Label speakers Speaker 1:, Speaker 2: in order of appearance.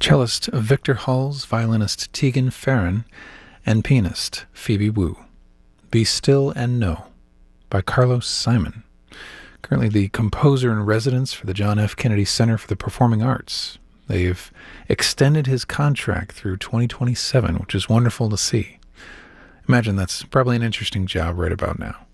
Speaker 1: cellist Victor Hulse, violinist Tegan Farron, and pianist Phoebe Wu. Be Still and Know by Carlos Simon, currently the composer in residence for the John F. Kennedy Center for the Performing Arts. They've extended his contract through 2027, which is wonderful to see. Imagine that's probably an interesting job right about now.